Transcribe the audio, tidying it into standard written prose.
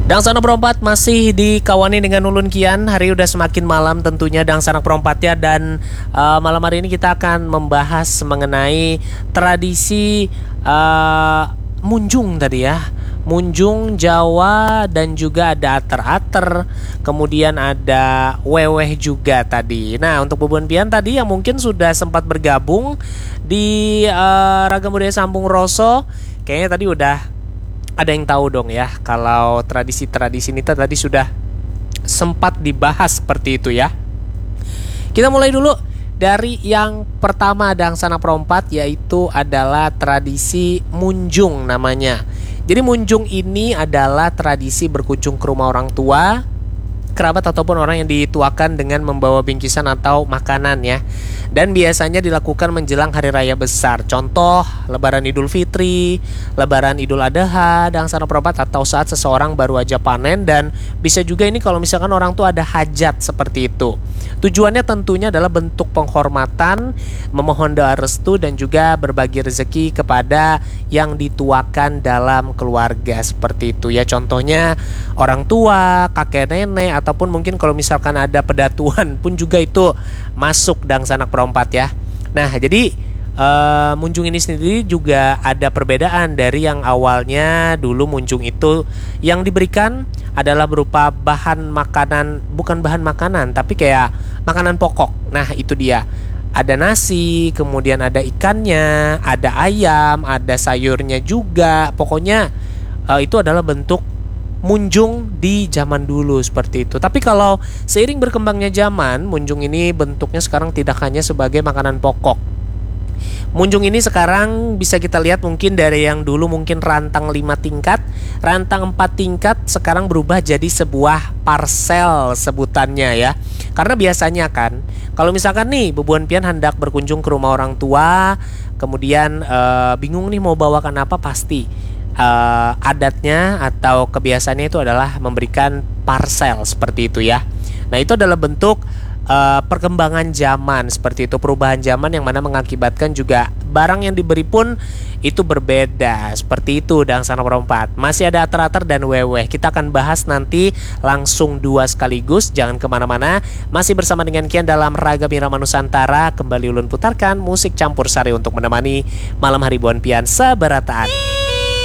Dang Sanak Perompat masih dikawani dengan Ulun Kian. Hari udah semakin malam tentunya Dang Sanak Perompat ya. Dan malam hari ini kita akan membahas mengenai tradisi munjung tadi ya. Munjung Jawa dan juga ada ater-ater. Kemudian ada weweh juga tadi. Nah untuk Bubun Pian tadi yang mungkin sudah sempat bergabung di Ragam Budaya Sambung Roso, kayaknya tadi udah ada yang tahu dong ya kalau tradisi-tradisi ini tadi sudah sempat dibahas seperti itu ya. Kita mulai dulu dari yang pertama Dang Sanak Perompat, yaitu adalah tradisi munjung namanya. Jadi munjung ini adalah tradisi berkunjung ke rumah orang tua, kerabat ataupun orang yang dituakan dengan membawa bingkisan atau makanan ya. Dan biasanya dilakukan menjelang hari raya besar. Contoh Lebaran Idul Fitri, Lebaran Idul Adha, Dang Sanak Perompat, atau saat seseorang baru aja panen. Dan bisa juga ini kalau misalkan orang tua ada hajat seperti itu. Tujuannya tentunya adalah bentuk penghormatan, memohon doa restu dan juga berbagi rezeki kepada yang dituakan dalam keluarga seperti itu ya. Contohnya orang tua, kakek nenek, ataupun mungkin kalau misalkan ada pedatuan pun juga itu masuk Dang Sanak Perompat ya. Nah jadi munjung ini sendiri juga ada perbedaan dari yang awalnya. Dulu munjung itu yang diberikan adalah berupa bahan makanan, bukan bahan makanan tapi kayak makanan pokok. Nah itu dia, ada nasi, kemudian ada ikannya, ada ayam, ada sayurnya juga. Pokoknya itu adalah bentuk munjung di zaman dulu seperti itu. Tapi kalau seiring berkembangnya zaman, munjung ini bentuknya sekarang tidak hanya sebagai makanan pokok. Munjung ini sekarang bisa kita lihat mungkin dari yang dulu mungkin rantang 5 tingkat, rantang 4 tingkat, sekarang berubah jadi sebuah parsel sebutannya ya. Karena biasanya kan kalau misalkan nih Bubuan Pian hendak berkunjung ke rumah orang tua, kemudian bingung nih mau bawakan apa, pasti adatnya atau kebiasaannya itu adalah memberikan parsel seperti itu ya. Nah itu adalah bentuk perkembangan zaman seperti itu, perubahan zaman yang mana mengakibatkan juga barang yang diberi pun itu berbeda seperti itu Dang Sanak Perompat. Masih ada ater-ater dan weweh, kita akan bahas nanti langsung dua sekaligus. Jangan kemana-mana, masih bersama dengan Kian dalam Ragam Irama Nusantara. Kembali ulun putarkan musik campur sari untuk menemani malam hari Buan Pian seberataan.